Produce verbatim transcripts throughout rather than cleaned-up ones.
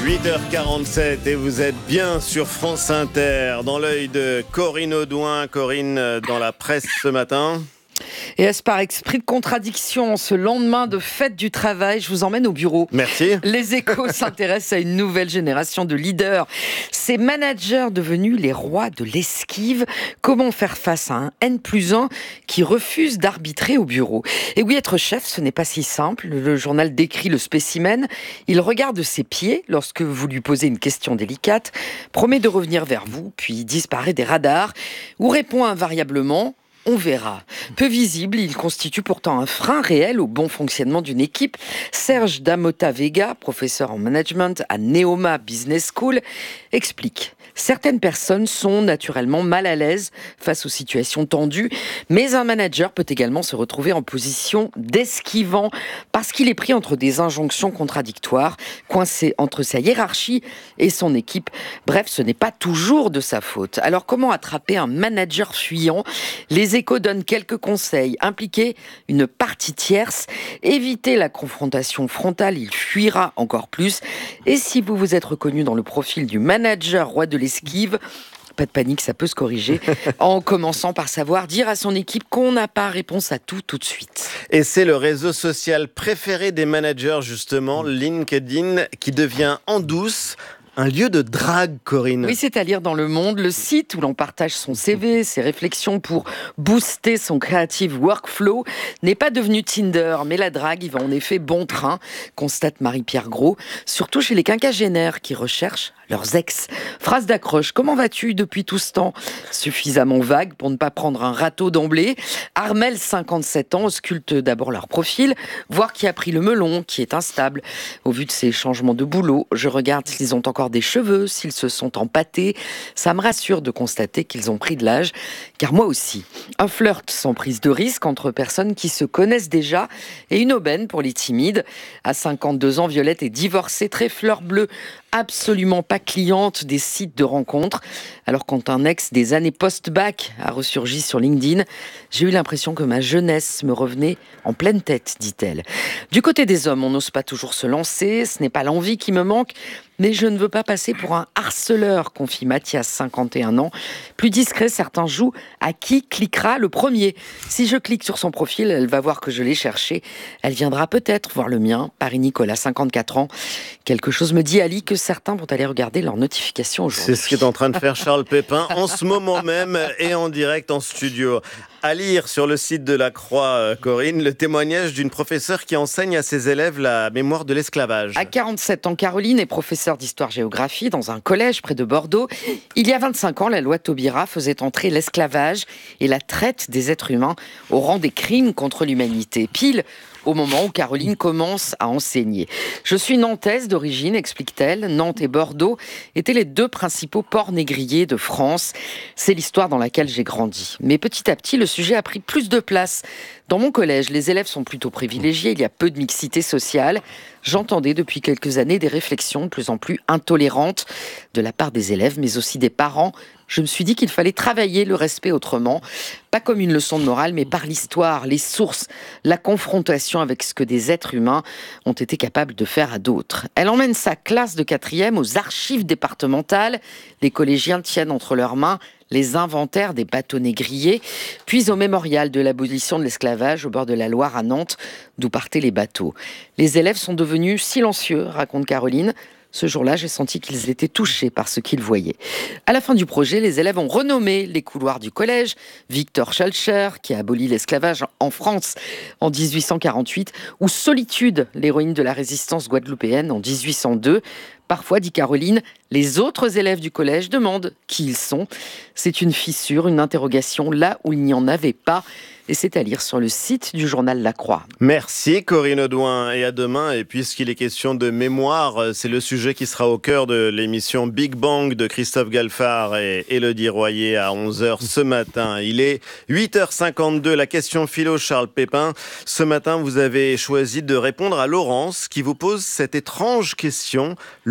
huit heures quarante-sept et vous êtes bien sur France Inter, dans l'œil de Corinne Audouin. Corinne, dans la presse ce matin. Et est-ce par esprit de contradiction, ce lendemain de fête du travail, je vous emmène au bureau. Merci. Les Échos s'intéressent à une nouvelle génération de leaders. Ces managers devenus les rois de l'esquive. Comment faire face à un N plus un qui refuse d'arbitrer au bureau? Et oui, être chef, ce n'est pas si simple. Le journal décrit le spécimen. Il regarde ses pieds lorsque vous lui posez une question délicate, promet de revenir vers vous, puis disparaît des radars, ou répond invariablement: on verra. Peu visible, il constitue pourtant un frein réel au bon fonctionnement d'une équipe. Serge Damota Vega, professeur en management à Neoma Business School, explique: certaines personnes sont naturellement mal à l'aise face aux situations tendues, mais un manager peut également se retrouver en position d'esquivant parce qu'il est pris entre des injonctions contradictoires, coincé entre sa hiérarchie et son équipe. Bref, ce n'est pas toujours de sa faute. Alors comment attraper un manager fuyant? Les Échos donnent quelques conseils. Impliquer une partie tierce, éviter la confrontation frontale, il fuira encore plus. Et si vous vous êtes reconnu dans le profil du manager roi de l'esquive, pas de panique, ça peut se corriger, en commençant par savoir dire à son équipe qu'on n'a pas réponse à tout tout de suite. Et c'est le réseau social préféré des managers, justement, LinkedIn, qui devient en douce un lieu de drague, Corinne. Oui, c'est à lire dans Le Monde, le site où l'on partage son C V, ses réflexions pour booster son creative workflow, n'est pas devenu Tinder, mais la drague y va en effet bon train, constate Marie-Pierre Gros, surtout chez les quinquagénaires qui recherchent leurs ex. Phrase d'accroche: comment vas-tu depuis tout ce temps? Suffisamment vague pour ne pas prendre un râteau d'emblée. Armel, cinquante-sept ans, ausculte d'abord leur profil, voir qui a pris le melon, qui est instable. Au vu de ces changements de boulot, je regarde s'ils ont encore des cheveux, s'ils se sont empâtés. Ça me rassure de constater qu'ils ont pris de l'âge, car moi aussi. Un flirt sans prise de risque entre personnes qui se connaissent déjà et une aubaine pour les timides. À cinquante-deux ans, Violette est divorcée, très fleur bleue, absolument pas cliente des sites de rencontres. Alors quand un ex des années post-bac a ressurgi sur LinkedIn, j'ai eu l'impression que ma jeunesse me revenait en pleine tête, dit-elle. Du côté des hommes, on n'ose pas toujours se lancer, ce n'est pas l'envie qui me manque, mais je ne veux pas passer pour un harceleur, confie Mathias, cinquante et un ans. Plus discret, certains jouent à qui cliquera le premier. Si je clique sur son profil, elle va voir que je l'ai cherché. Elle viendra peut-être voir le mien, Paris-Nicolas, cinquante-quatre ans. Quelque chose me dit, Ali, que certains vont aller regarder leurs notifications aujourd'hui. C'est ce qu'est en train de faire Charles Pépin en ce moment même et en direct en studio. À lire sur le site de la Croix, Corinne, le témoignage d'une professeure qui enseigne à ses élèves la mémoire de l'esclavage. À quarante-sept ans, Caroline est professeure d'histoire-géographie dans un collège près de Bordeaux. Il y a vingt-cinq ans, la loi Taubira faisait entrer l'esclavage et la traite des êtres humains au rang des crimes contre l'humanité. Pile au moment où Caroline commence à enseigner. Je suis nantaise d'origine, explique-t-elle. Nantes et Bordeaux étaient les deux principaux ports négriers de France. C'est l'histoire dans laquelle j'ai grandi. Mais petit à petit, le sujet a pris plus de place. Dans mon collège, les élèves sont plutôt privilégiés, il y a peu de mixité sociale. J'entendais depuis quelques années des réflexions de plus en plus intolérantes de la part des élèves, mais aussi des parents. Je me suis dit qu'il fallait travailler le respect autrement, pas comme une leçon de morale, mais par l'histoire, les sources, la confrontation avec ce que des êtres humains ont été capables de faire à d'autres. Elle emmène sa classe de quatrième aux archives départementales. Les collégiens tiennent entre leurs mains les inventaires des bateaux négriers, puis au mémorial de l'abolition de l'esclavage au bord de la Loire à Nantes, d'où partaient les bateaux. Les élèves sont devenus silencieux, raconte Caroline. Ce jour-là, j'ai senti qu'ils étaient touchés par ce qu'ils voyaient. À la fin du projet, les élèves ont renommé les couloirs du collège. Victor Schulcher, qui a aboli l'esclavage en France en dix-huit cent quarante-huit, ou Solitude, l'héroïne de la résistance guadeloupéenne en dix-huit cent deux. Parfois, dit Caroline, les autres élèves du collège demandent qui ils sont. C'est une fissure, une interrogation là où il n'y en avait pas. Et c'est à lire sur le site du journal La Croix. Merci Corinne Audouin et à demain. Et puisqu'il est question de mémoire, c'est le sujet qui sera au cœur de l'émission Big Bang de Christophe Galfard et Élodie Royer à onze heures ce matin. Il est huit heures cinquante-deux, la question philo Charles Pépin. Ce matin, vous avez choisi de répondre à Laurence qui vous pose cette étrange question. Le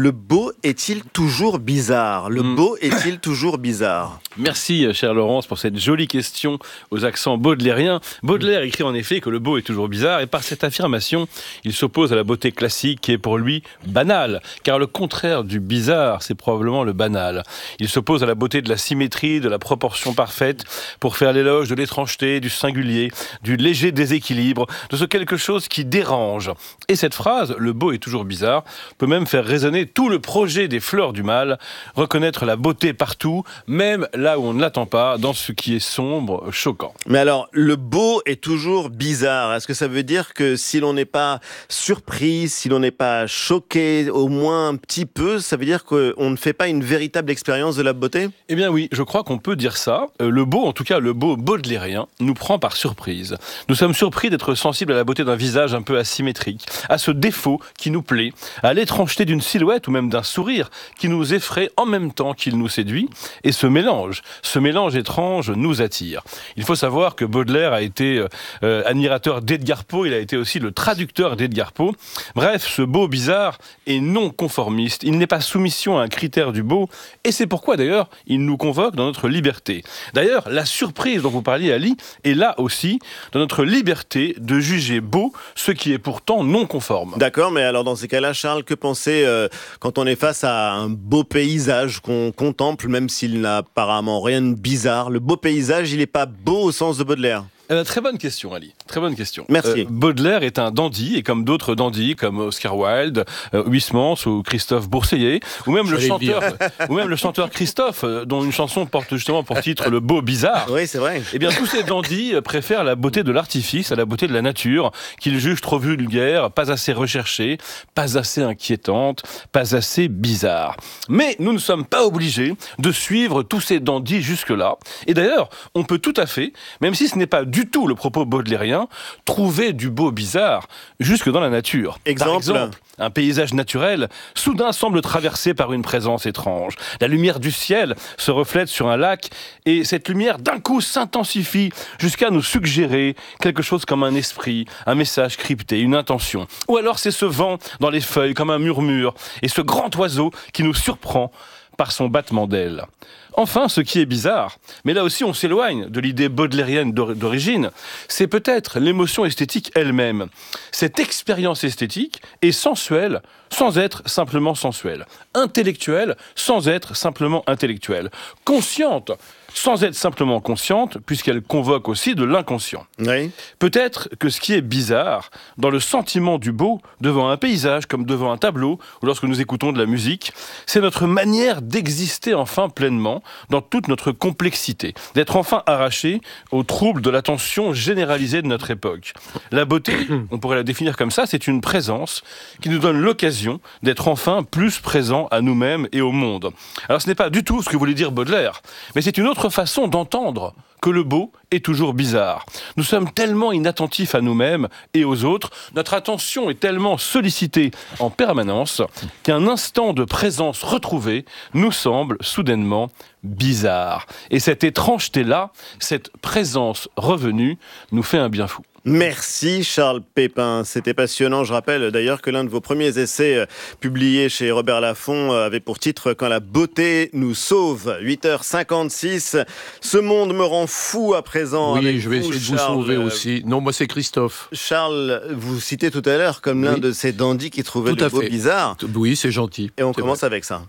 le beau est-il toujours bizarre ? Le Mm. beau est-il toujours bizarre ? Merci, chère Laurence, pour cette jolie question aux accents baudelairiens. Baudelaire écrit en effet que le beau est toujours bizarre, et par cette affirmation, il s'oppose à la beauté classique qui est pour lui banale, car le contraire du bizarre, c'est probablement le banal. Il s'oppose à la beauté de la symétrie, de la proportion parfaite, pour faire l'éloge de l'étrangeté, du singulier, du léger déséquilibre, de ce quelque chose qui dérange. Et cette phrase, le beau est toujours bizarre, peut même faire résonner tout le projet des fleurs du mal, reconnaître la beauté partout, même là où on ne l'attend pas, dans ce qui est sombre, choquant. Mais alors, le beau est toujours bizarre. Est-ce que ça veut dire que si l'on n'est pas surpris, si l'on n'est pas choqué, au moins un petit peu, ça veut dire qu'on ne fait pas une véritable expérience de la beauté ? Eh bien oui, je crois qu'on peut dire ça. Euh, le beau, en tout cas le beau baudelairien, nous prend par surprise. Nous sommes surpris d'être sensibles à la beauté d'un visage un peu asymétrique, à ce défaut qui nous plaît, à l'étrangeté d'une silhouette ou même d'un sourire qui nous effraie en même temps qu'il nous séduit. Et ce mélange, ce mélange étrange nous attire. Il faut savoir que Baudelaire a été euh, admirateur d'Edgar Poe, il a été aussi le traducteur d'Edgar Poe. Bref, ce beau bizarre est non conformiste, il n'est pas soumission à un critère du beau, et c'est pourquoi d'ailleurs il nous convoque dans notre liberté. D'ailleurs, la surprise dont vous parliez, Ali, est là aussi dans notre liberté de juger beau ce qui est pourtant non conforme. D'accord, mais alors dans ces cas-là, Charles, que penser euh, quand on est face à un beau paysage qu'on contemple, même s'il n'a apparemment rien de bizarre ? Le beau paysage, il n'est pas beau au sens de Baudelaire ? Euh, très bonne question, Ali. Très bonne question. Merci. Euh, Baudelaire est un dandy, et comme d'autres dandys, comme Oscar Wilde, euh, Huysmans ou Christophe Bourseillet, ou même le J'allais chanteur, ou même le chanteur Christophe, euh, dont une chanson porte justement pour titre le beau bizarre. Oui, c'est vrai. Eh bien, tous ces dandys euh, préfèrent la beauté de l'artifice à la beauté de la nature, qu'ils jugent trop vulgaire, pas assez recherchée, pas assez inquiétante, pas assez bizarre. Mais nous ne sommes pas obligés de suivre tous ces dandys jusque-là. Et d'ailleurs, on peut tout à fait, même si ce n'est pas du tout le propos baudelairien, trouver du beau bizarre jusque dans la nature. Exemple. Par exemple, un paysage naturel soudain semble traversé par une présence étrange. La lumière du ciel se reflète sur un lac et cette lumière d'un coup s'intensifie jusqu'à nous suggérer quelque chose comme un esprit, un message crypté, une intention. Ou alors c'est ce vent dans les feuilles comme un murmure et ce grand oiseau qui nous surprend par son battement d'ailes. Enfin, ce qui est bizarre, mais là aussi on s'éloigne de l'idée baudelairienne d'origine, c'est peut-être l'émotion esthétique elle-même. Cette expérience esthétique est sensuelle sans être simplement sensuelle, intellectuelle sans être simplement intellectuelle, consciente sans être simplement consciente, puisqu'elle convoque aussi de l'inconscient. Oui. Peut-être que ce qui est bizarre, dans le sentiment du beau, devant un paysage comme devant un tableau, ou lorsque nous écoutons de la musique, c'est notre manière d'exister enfin pleinement, dans toute notre complexité, d'être enfin arraché aux troubles de l'attention généralisée de notre époque. La beauté, on pourrait la définir comme ça, c'est une présence qui nous donne l'occasion d'être enfin plus présents à nous-mêmes et au monde. Alors ce n'est pas du tout ce que voulait dire Baudelaire, mais c'est une autre façon d'entendre que le beau est toujours bizarre. Nous sommes tellement inattentifs à nous-mêmes et aux autres, notre attention est tellement sollicitée en permanence qu'un instant de présence retrouvée nous semble soudainement bizarre. Et cette étrangeté-là, cette présence revenue, nous fait un bien fou. Merci Charles Pépin, c'était passionnant. Je rappelle d'ailleurs que l'un de vos premiers essais euh, publiés chez Robert Laffont euh, avait pour titre « Quand la beauté nous sauve ». huit heures cinquante-six, ce monde me rend fou à présent. Oui, avec je vais vous, essayer de vous Charles. sauver aussi. Non, moi c'est Christophe. Charles, vous citez tout à l'heure comme l'un Oui. de ces dandys qui trouvaient Tout le à beau fait. bizarre. Oui, c'est gentil. Et on C'est commence vrai. avec ça.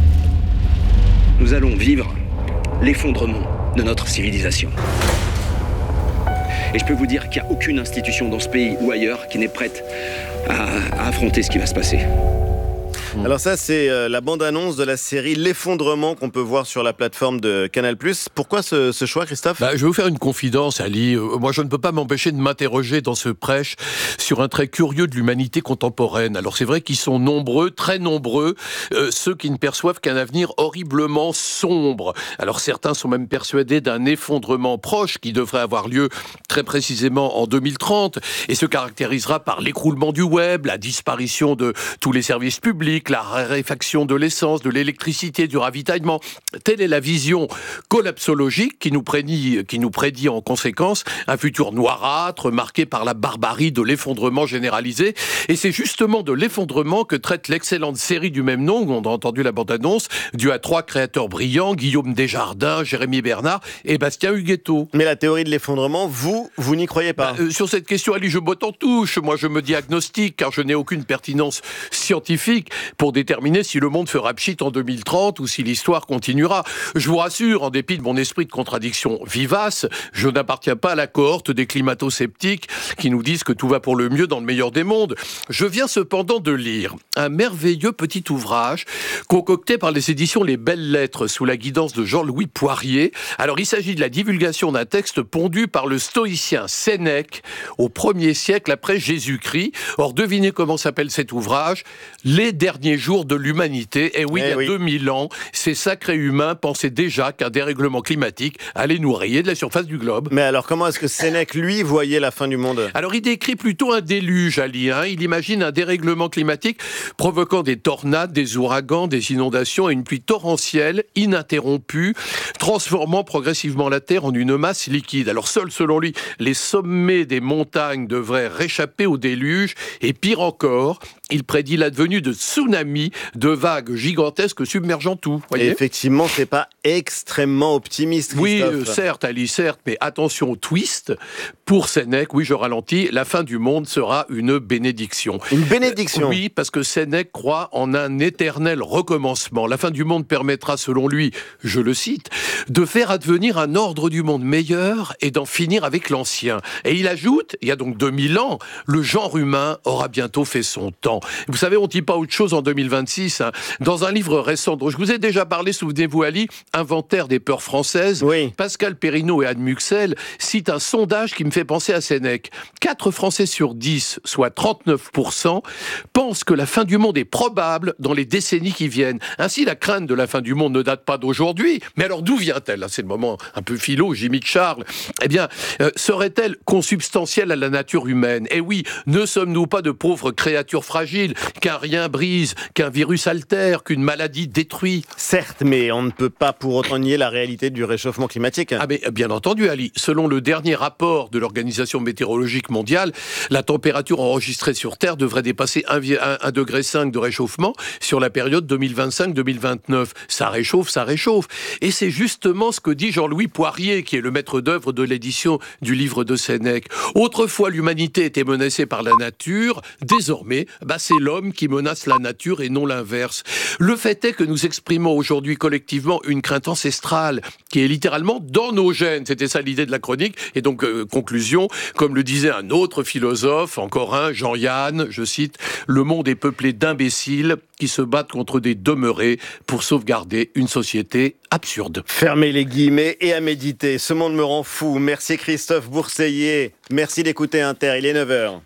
Nous allons vivre l'effondrement de notre civilisation. Et je peux vous dire qu'il n'y a aucune institution dans ce pays ou ailleurs qui n'est prête à, à affronter ce qui va se passer. Alors ça, c'est euh, la bande-annonce de la série L'Effondrement qu'on peut voir sur la plateforme de Canal plus. Pourquoi ce, ce choix, Christophe ? Bah, je vais vous faire une confidence, Ali. Euh, moi, je ne peux pas m'empêcher de m'interroger dans ce prêche sur un trait curieux de l'humanité contemporaine. Alors, c'est vrai qu'ils sont nombreux, très nombreux, euh, ceux qui ne perçoivent qu'un avenir horriblement sombre. Alors, certains sont même persuadés d'un effondrement proche qui devrait avoir lieu très précisément en deux mille trente et se caractérisera par l'écroulement du web, la disparition de tous les services publics, électronique, la raréfaction de l'essence, de l'électricité, du ravitaillement. Telle est la vision collapsologique qui nous prédit, qui nous prédit en conséquence un futur noirâtre marqué par la barbarie de l'effondrement généralisé. Et c'est justement de l'effondrement que traite l'excellente série du même nom, où on a entendu la bande-annonce, due à trois créateurs brillants, Guillaume Desjardins, Jérémy Bernard et Bastien Huguetto. Mais la théorie de l'effondrement, vous, vous n'y croyez pas? bah, euh, Sur cette question, Ali, je botte en touche. Moi, je me dis agnostique, car je n'ai aucune pertinence scientifique pour déterminer si le monde fera pchit en deux mille trente ou si l'histoire continuera. Je vous rassure, en dépit de mon esprit de contradiction vivace, je n'appartiens pas à la cohorte des climato-sceptiques qui nous disent que tout va pour le mieux dans le meilleur des mondes. Je viens cependant de lire un merveilleux petit ouvrage concocté par les éditions Les Belles Lettres sous la guidance de Jean-Louis Poirier. Alors, il s'agit de la divulgation d'un texte pondu par le stoïcien Sénèque au premier siècle après Jésus-Christ. Or, devinez comment s'appelle cet ouvrage? Les derniers jours de l'humanité. Et oui, eh il y a oui. deux mille ans, ces sacrés humains pensaient déjà qu'un dérèglement climatique allait nous rayer de la surface du globe. Mais alors, comment est-ce que Sénèque, lui, voyait la fin du monde? Alors, il décrit plutôt un déluge, Ali. Hein. Il imagine un dérèglement climatique provoquant des tornades, des ouragans, des inondations et une pluie torrentielle ininterrompue, transformant progressivement la Terre en une masse liquide. Alors, seuls, selon lui, les sommets des montagnes devraient réchapper au déluge. Et pire encore, il prédit l'advenue de tsunamis, de vagues gigantesques submergeant tout. Voyez, et effectivement, c'est pas extrêmement optimiste, Christophe. Oui, euh, certes, Ali, certes, mais attention au twist. Pour Sénèque, oui, je ralentis, la fin du monde sera une bénédiction. Une bénédiction? euh, Oui, parce que Sénèque croit en un éternel recommencement. La fin du monde permettra, selon lui, je le cite, de faire advenir un ordre du monde meilleur et d'en finir avec l'ancien. Et il ajoute, il y a donc deux mille ans, le genre humain aura bientôt fait son temps. Vous savez, on ne dit pas autre chose en deux mille vingt-six. Hein. Dans un livre récent, dont je vous ai déjà parlé, souvenez-vous, Ali, Inventaire des peurs françaises, oui. Pascal Perrineau et Anne Muxel citent un sondage qui me fait penser à Sénèque. quatre Français sur dix, soit trente-neuf pour cent, pensent que la fin du monde est probable dans les décennies qui viennent. Ainsi, la crainte de la fin du monde ne date pas d'aujourd'hui. Mais alors, d'où vient-elle? C'est le moment un peu philo, j'imite Charles. Eh bien, euh, serait-elle consubstantielle à la nature humaine? Eh oui, ne sommes-nous pas de pauvres créatures fragiles, qu'un rien brise, qu'un virus altère, qu'une maladie détruit? Certes, mais on ne peut pas pour autant nier la réalité du réchauffement climatique. Ah mais bien entendu, Ali. Selon le dernier rapport de l'Organisation météorologique mondiale, la température enregistrée sur Terre devrait dépasser un virgule cinq degré de réchauffement sur la période deux mille vingt-cinq deux mille vingt-neuf. Ça réchauffe, ça réchauffe. Et c'est justement ce que dit Jean-Louis Poirier, qui est le maître d'œuvre de l'édition du livre de Sénèque. Autrefois, l'humanité était menacée par la nature. Désormais, bah, c'est l'homme qui menace la nature et non l'inverse. Le fait est que nous exprimons aujourd'hui collectivement une crainte ancestrale qui est littéralement dans nos gènes. C'était ça l'idée de la chronique. Et donc, euh, conclusion, comme le disait un autre philosophe, encore un, Jean-Yann, je cite, « Le monde est peuplé d'imbéciles qui se battent contre des demeurés pour sauvegarder une société absurde. » Fermez les guillemets et à méditer. Ce monde me rend fou. Merci Christophe Bourseiller. Merci d'écouter Inter. Il est neuf heures.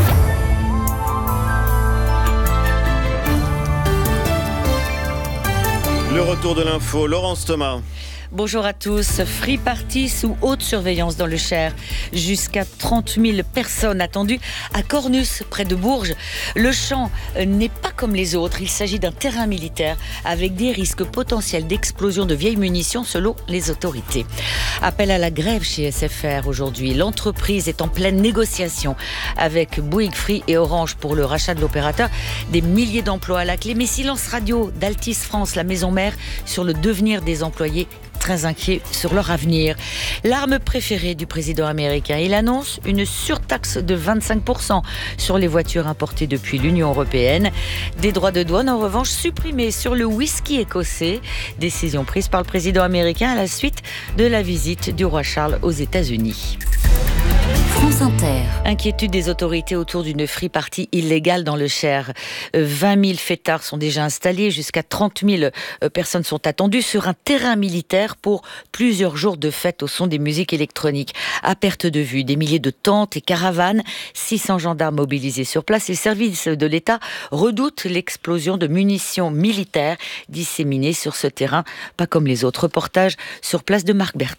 Le retour de l'info, Laurence Thomas. Bonjour à tous. Free Party sous haute surveillance dans le Cher. Jusqu'à trente mille personnes attendues à Cornus, près de Bourges. Le champ n'est pas comme les autres. Il s'agit d'un terrain militaire avec des risques potentiels d'explosion de vieilles munitions selon les autorités. Appel à la grève chez S F R aujourd'hui. L'entreprise est en pleine négociation avec Bouygues Free et Orange pour le rachat de l'opérateur. Des milliers d'emplois à la clé. Mais silence radio d'Altis France, la maison mère, sur le devenir des employés très inquiets sur leur avenir. L'arme préférée du président américain, il annonce une surtaxe de vingt-cinq pour cent sur les voitures importées depuis l'Union européenne. Des droits de douane, en revanche, supprimés sur le whisky écossais. Décision prise par le président américain à la suite de la visite du roi Charles aux États-Unis. France Inter. Inquiétude des autorités autour d'une free party illégale dans le Cher. vingt mille fêtards sont déjà installés, jusqu'à trente mille personnes sont attendues sur un terrain militaire pour plusieurs jours de fête au son des musiques électroniques. À perte de vue, des milliers de tentes et caravanes, six cents gendarmes mobilisés sur place. Les services de l'État redoutent l'explosion de munitions militaires disséminées sur ce terrain, pas comme les autres. Reportage sur place de Marc Bertrand.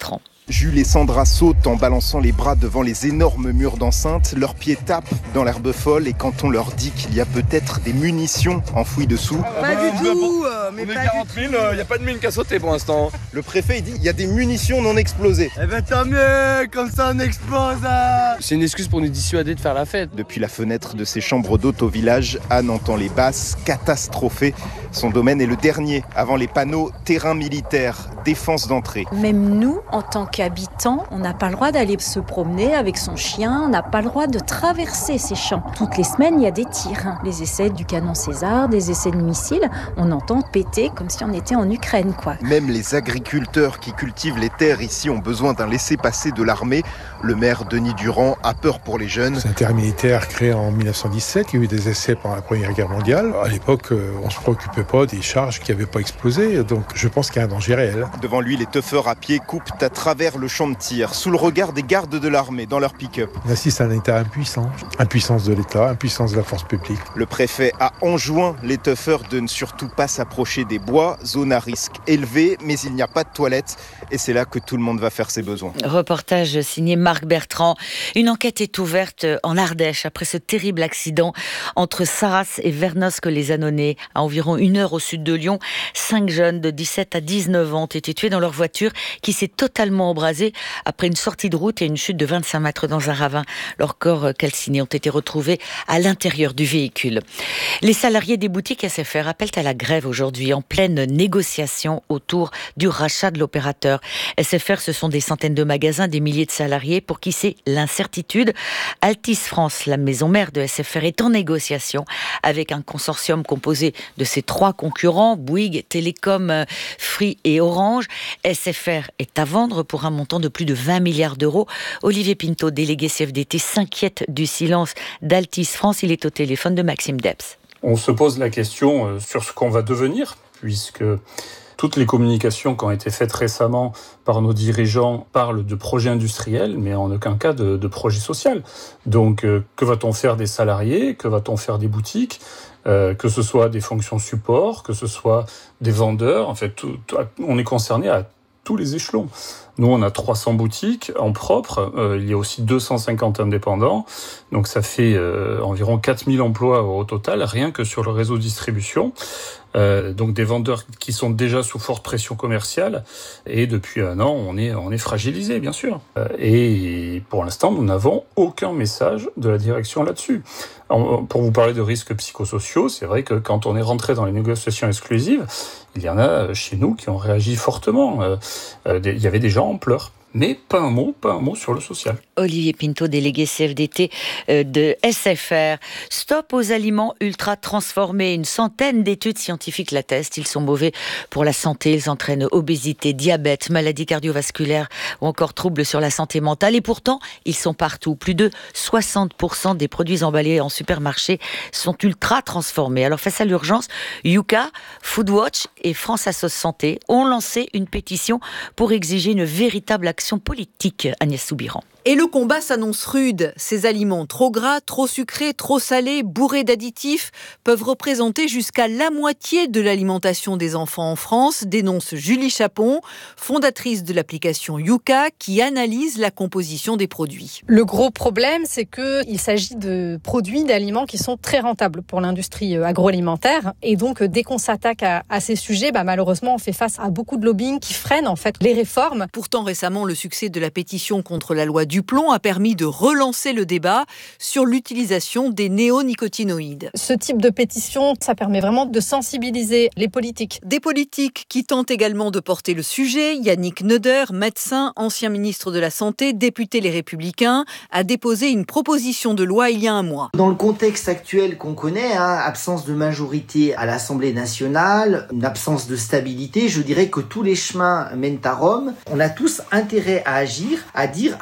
Jules et Sandra sautent en balançant les bras devant les énormes murs d'enceinte. Leurs pieds tapent dans l'herbe folle et quand on leur dit qu'il y a peut-être des munitions enfouies dessous... Pas du tout, euh, mais on est pas quarante mille, il n'y a pas de mine qui a sauté pour l'instant. Le préfet il dit il y a des munitions non explosées. Eh ben tant mieux, comme ça on explose hein. C'est une excuse pour nous dissuader de faire la fête. Depuis la fenêtre de ses chambres d'hôte au village, Anne entend les basses, catastrophées. Son domaine est le dernier, avant les panneaux terrain militaire, défense d'entrée. Même nous, en tant qu'habitants, on n'a pas le droit d'aller se promener avec son chien, on n'a pas le droit de traverser ces champs. Toutes les semaines, il y a des tirs. Les essais du canon César, des essais de missiles, on entend péter comme si on était en Ukraine, quoi. Même les agriculteurs qui cultivent les terres ici ont besoin d'un laissez-passer de l'armée. Le maire Denis Durand a peur pour les jeunes. C'est un terrain militaire créé en mille neuf cent dix-sept, il y a eu des essais pendant la Première Guerre mondiale. À l'époque, on ne se préoccupait pas des charges qui n'avaient pas explosé, donc je pense qu'il y a un danger réel. Devant lui, les teufeurs à pied coupent à travers le champ de tir, sous le regard des gardes de l'armée dans leur pick-up. On assiste à un État impuissant. Impuissance de l'État, impuissance de la force publique. Le préfet a enjoint les teufeurs de ne surtout pas s'approcher des bois, zone à risque élevé, mais il n'y a pas de toilettes et c'est là que tout le monde va faire ses besoins. Reportage signé Marc Bertrand. Une enquête est ouverte en Ardèche après ce terrible accident entre Sarras et Vernosque-les-Annonay, à environ une heure au sud de Lyon. Cinq jeunes de dix-sept à dix-neuf ans ont été tués dans leur voiture qui s'est totalement embrasée après une sortie de route et une chute de vingt-cinq mètres dans un ravin. Leurs corps calcinés ont été retrouvés à l'intérieur du véhicule. Les salariés des boutiques S F R appellent à la grève aujourd'hui en pleine négociation autour du rachat de l'opérateur. S F R, ce sont des centaines de magasins, des milliers de salariés pour qui c'est l'incertitude. Altis France, la maison mère de S F R, est en négociation avec un consortium composé de ses trois concurrents, Bouygues, Télécom, Free et Orange. S F R est à vendre pour un montant de plus de vingt milliards d'euros. Olivier Pinto, délégué C F D T, s'inquiète du silence d'Altis France. Il est au téléphone de Maxime Debs. On se pose la question sur ce qu'on va devenir, puisque toutes les communications qui ont été faites récemment par nos dirigeants parlent de projet industriel, mais en aucun cas de, de projet social. Donc, euh, que va-t-on faire des salariés ? Que va-t-on faire des boutiques ? euh, Que ce soit des fonctions support, que ce soit des vendeurs. En fait, tout, tout, on est concerné à tous les échelons. Nous, on a trois cents boutiques en propre. Euh, il y a aussi deux cent cinquante indépendants. Donc, ça fait euh, environ quatre mille emplois au total, rien que sur le réseau de distribution. Euh, donc, des vendeurs qui sont déjà sous forte pression commerciale. Et depuis un an, on est, on est fragilisé, bien sûr. Euh, et pour l'instant, nous n'avons aucun message de la direction là-dessus. En, pour vous parler de risques psychosociaux, c'est vrai que quand on est rentré dans les négociations exclusives, il y en a chez nous qui ont réagi fortement. Euh, euh, il y avait des gens en pleurs. Mais pas un mot, pas un mot sur le social. Olivier Pinto, délégué C F D T de S F R. Stop aux aliments ultra transformés. Une centaine d'études scientifiques l'attestent. Ils sont mauvais pour la santé. Ils entraînent obésité, diabète, maladies cardiovasculaires ou encore troubles sur la santé mentale. Et pourtant, ils sont partout. Plus de soixante pour cent des produits emballés en supermarché sont ultra transformés. Alors face à l'urgence, Yuka, Foodwatch et France Assos Santé ont lancé une pétition pour exiger une véritable action politique. Agnès Soubiran. Et le combat s'annonce rude. Ces aliments trop gras, trop sucrés, trop salés, bourrés d'additifs peuvent représenter jusqu'à la moitié de l'alimentation des enfants en France, dénonce Julie Chapon, fondatrice de l'application Yuka, qui analyse la composition des produits. Le gros problème, c'est qu'il s'agit de produits, d'aliments qui sont très rentables pour l'industrie agroalimentaire. Et donc, dès qu'on s'attaque à, à ces sujets, bah, malheureusement, on fait face à beaucoup de lobbying qui freinent en fait les réformes. Pourtant, récemment, le succès de la pétition contre la loi Duplon a permis de relancer le débat sur l'utilisation des néonicotinoïdes. Ce type de pétition, ça permet vraiment de sensibiliser les politiques. Des politiques qui tentent également de porter le sujet. Yannick Neuder, médecin, ancien ministre de la Santé, député Les Républicains, a déposé une proposition de loi il y a un mois. Dans le contexte actuel qu'on connaît, hein, absence de majorité à l'Assemblée nationale, une absence de stabilité, je dirais que tous les chemins mènent à Rome. On a tous intérêt à agir, à dire attention,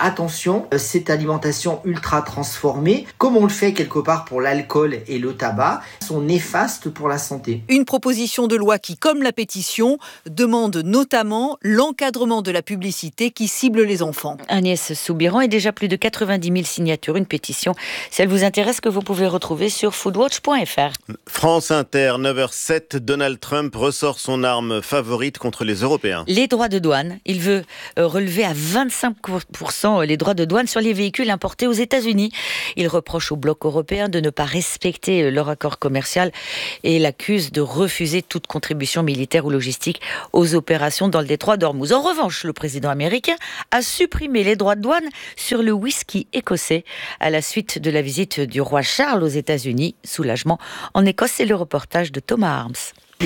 alimentation, cette alimentation ultra transformée, comme on le fait quelque part pour l'alcool et le tabac, sont néfastes pour la santé. Une proposition de loi qui, comme la pétition, demande notamment l'encadrement de la publicité qui cible les enfants. Agnès Soubiran et déjà plus de quatre-vingt-dix mille signatures, une pétition. Si elle vous intéresse, que vous pouvez retrouver sur foodwatch point f r. France Inter, neuf heures zéro sept, Donald Trump ressort son arme favorite contre les Européens. Les droits de douane. Il veut relever à vingt-cinq pour cent les droits de douane sur les véhicules importés aux États-Unis. Il reproche au bloc européen de ne pas respecter leur accord commercial et l'accuse de refuser toute contribution militaire ou logistique aux opérations dans le détroit d'Ormuz. En revanche, le président américain a supprimé les droits de douane sur le whisky écossais à la suite de la visite du roi Charles aux États-Unis. Soulagement en Écosse, c'est le reportage de Thomas Arms.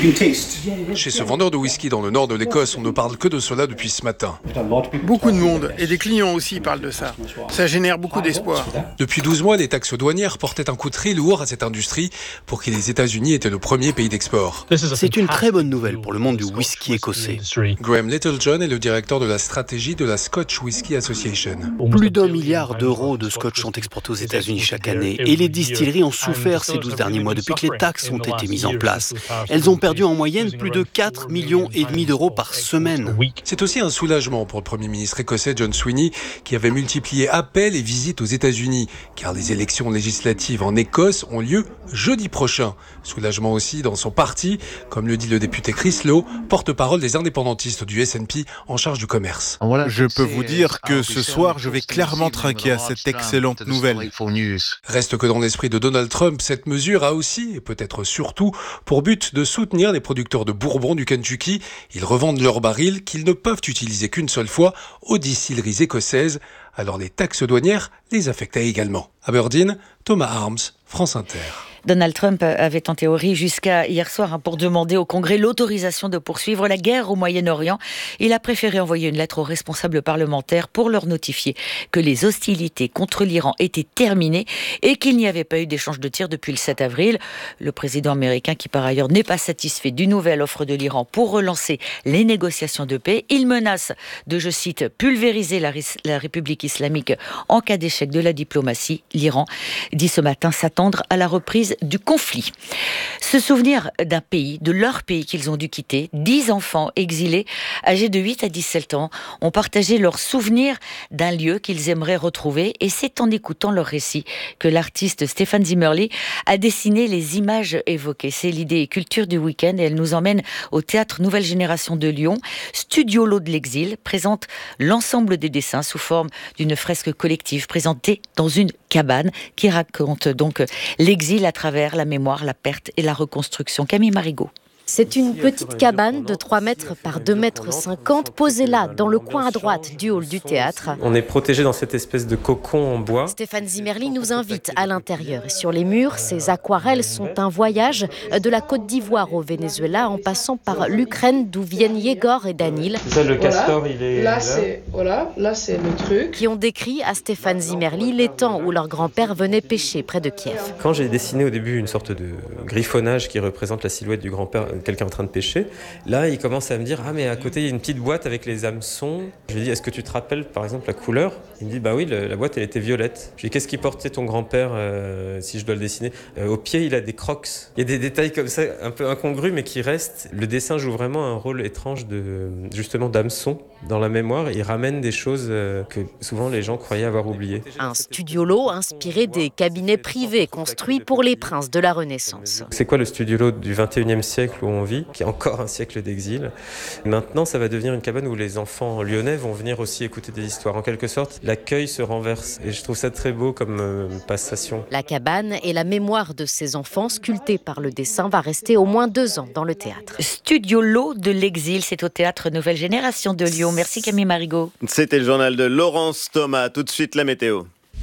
Chez ce vendeur de whisky dans le nord de l'Écosse, on ne parle que de cela depuis ce matin. Beaucoup de monde, et des clients aussi parlent de ça. Ça génère beaucoup d'espoir. Depuis douze mois, les taxes douanières portaient un coup très lourd à cette industrie pour qui les États-Unis étaient le premier pays d'export. C'est une très bonne nouvelle pour le monde du whisky écossais. Graham Littlejohn est le directeur de la stratégie de la Scotch Whisky Association. Plus d'un milliard d'euros de scotch sont exportés aux États-Unis chaque année, et les distilleries ont souffert ces douze derniers mois depuis que les taxes ont été mises en place. Elles ont perdu en moyenne plus de quatre millions et demi d'euros par semaine. C'est aussi un soulagement pour le Premier ministre écossais John Sweeney, qui avait multiplié appels et visites aux États-Unis, car les élections législatives en Écosse ont lieu jeudi prochain. Soulagement aussi dans son parti, comme le dit le député Chris Lowe, porte-parole des indépendantistes du S N P en charge du commerce. Je peux vous dire que ce soir, je vais clairement trinquer à cette excellente nouvelle. Reste que dans l'esprit de Donald Trump, cette mesure a aussi, et peut-être surtout, pour but de soutenir les producteurs de bourbon du Kentucky. Ils revendent leurs barils qu'ils ne peuvent utiliser qu'une seule fois aux distilleries écossaises. Alors les taxes douanières les affectaient également. Aberdeen, Thomas Arms, France Inter. Donald Trump avait en théorie jusqu'à hier soir hein, pour demander au Congrès l'autorisation de poursuivre la guerre au Moyen-Orient. Il a préféré envoyer une lettre aux responsables parlementaires pour leur notifier que les hostilités contre l'Iran étaient terminées et qu'il n'y avait pas eu d'échange de tirs depuis le sept avril. Le président américain, qui par ailleurs n'est pas satisfait d'une nouvelle offre de l'Iran pour relancer les négociations de paix, il menace de, je cite, pulvériser la, la République islamique en cas d'échec de la diplomatie. L'Iran dit ce matin s'attendre à la reprise du conflit. Se souvenir d'un pays, de leur pays qu'ils ont dû quitter. Dix enfants exilés, âgés de huit à dix-sept ans, ont partagé leurs souvenirs d'un lieu qu'ils aimeraient retrouver, et c'est en écoutant leur récit que l'artiste Stéphane Zimmerli a dessiné les images évoquées. C'est l'idée et culture du week-end, et elle nous emmène au théâtre Nouvelle Génération de Lyon. Studio Lot de l'Exil présente l'ensemble des dessins sous forme d'une fresque collective présentée dans une cabane qui raconte donc l'exil à travers la mémoire, la perte et la reconstruction. Camille Marigot. C'est une petite cabane de trois mètres par deux mètres cinquante, posée là, dans le coin à droite du hall du théâtre. On est protégé dans cette espèce de cocon en bois. Stéphane Zimmerli nous invite à l'intérieur. Et sur les murs, ces aquarelles sont un voyage de la Côte d'Ivoire au Venezuela, en passant par l'Ukraine, d'où viennent Yegor et Danil. Ça, le castor, il est là. là. C'est, voilà, là, c'est le truc. Qui ont décrit à Stéphane Zimmerli les temps où leur grand-père venait pêcher près de Kiev. Quand j'ai dessiné au début une sorte de griffonnage qui représente la silhouette du grand-père, quelqu'un en train de pêcher. Là, il commence à me dire « Ah, mais à côté, il y a une petite boîte avec les hameçons. » Je lui dis « Est-ce que tu te rappelles, par exemple, la couleur ?» Il me dit « Bah oui, le, la boîte, elle était violette. » Je lui dis « Qu'est-ce qui portait ton grand-père, euh, si je dois le dessiner ?» euh, Au pied, il a des crocs. Il y a des détails comme ça, un peu incongrus, mais qui restent. Le dessin joue vraiment un rôle étrange, de, justement, d'hameçon dans la mémoire. Il ramène des choses euh, que souvent les gens croyaient avoir oubliées. Un studio lot inspiré des cabinets privés construits pour les princes de la Renaissance. C'est quoi le studio lot du vingt et unième siècle où on vit, qui est encore un siècle d'exil? Maintenant, ça va devenir une cabane où les enfants lyonnais vont venir aussi écouter des histoires. En quelque sorte, l'accueil se renverse. Et je trouve ça très beau comme euh, passation. La cabane et la mémoire de ces enfants, sculptés par le dessin, va rester au moins deux ans dans le théâtre. Studio Lot de l'Exil, c'est au théâtre Nouvelle Génération de Lyon. Merci Camille Marigot. C'était le journal de Laurence Thomas. Tout de suite, la météo.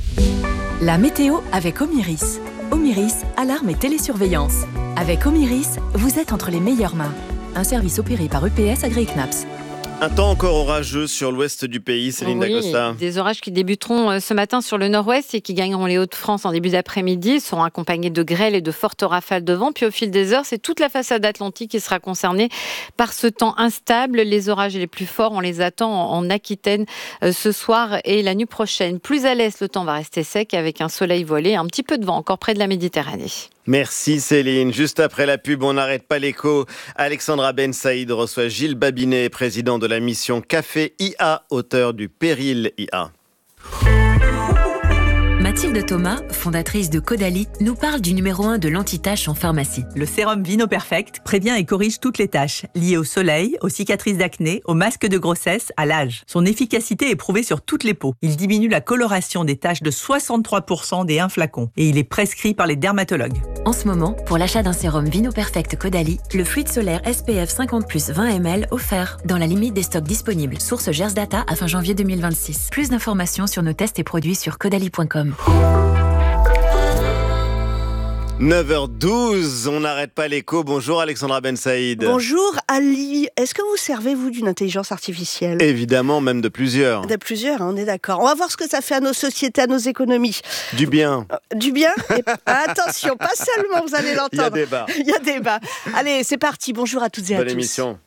La météo avec Omiris. Omiris, alarme et télésurveillance. Avec Omiris, vous êtes entre les meilleures mains. Un service opéré par E P S Agri-Knaps. Un temps encore orageux sur l'ouest du pays, Céline oui, Dacosta. Des orages qui débuteront ce matin sur le nord-ouest et qui gagneront les Hauts-de-France en début d'après-midi, seront accompagnés de grêles et de fortes rafales de vent. Puis au fil des heures, c'est toute la façade atlantique qui sera concernée par ce temps instable. Les orages les plus forts, on les attend en Aquitaine ce soir et la nuit prochaine. Plus à l'est, le temps va rester sec avec un soleil voilé, un petit peu de vent encore près de la Méditerranée. Merci Céline. Juste après la pub, on n'arrête pas l'écho. Alexandra Ben Saïd reçoit Gilles Babinet, président de la mission Café I A, auteur du Péril I A. Mathilde Thomas, fondatrice de Caudalie, nous parle du numéro un de l'anti-taches en pharmacie. Le sérum Vino Perfect prévient et corrige toutes les taches liées au soleil, aux cicatrices d'acné, aux masques de grossesse, à l'âge. Son efficacité est prouvée sur toutes les peaux. Il diminue la coloration des taches de soixante-trois pour cent des un flacon et il est prescrit par les dermatologues. En ce moment, pour l'achat d'un sérum Vino Perfect Caudalie, le fluide solaire S P F cinquante plus vingt millilitres offert dans la limite des stocks disponibles. Source Gers Data à fin janvier deux mille vingt-six. Plus d'informations sur nos tests et produits sur caudalie point com. neuf heures douze, on n'arrête pas l'écho. Bonjour Alexandra Ben Saïd. Bonjour Ali. Est-ce que vous servez, vous, d'une intelligence artificielle ? Évidemment, même de plusieurs. De plusieurs, on est d'accord. On va voir ce que ça fait à nos sociétés, à nos économies. Du bien. Euh, du bien et... Attention, pas seulement, vous allez l'entendre. Il y a débat. Il y a débat. Allez, c'est parti. Bonjour à toutes et Bonne à tous. Bonne émission.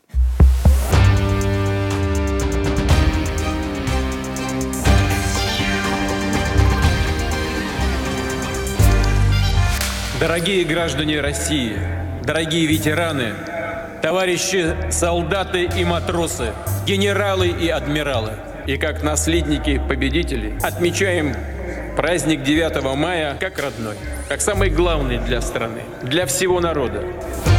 Дорогие граждане России, дорогие ветераны, товарищи солдаты и матросы, генералы и адмиралы. И как наследники победителей отмечаем праздник девятого мая как родной, как самый главный для страны, для всего народа.